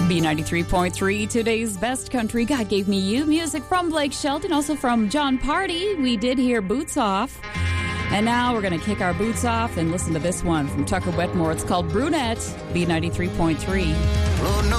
B93.3, today's best country. God gave me you. Music from Blake Shelton, also from John Party. We did hear Boots Off. And now we're going to kick our boots off and listen to this one from Tucker Wetmore. It's called Brunette, B93.3. Lord knows